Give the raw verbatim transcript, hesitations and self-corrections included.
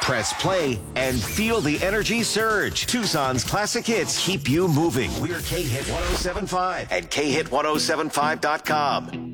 Press play and feel the energy surge. Tucson's classic hits keep you moving. We're K-Hit one oh seven point five at K Hit one oh seven five dot com.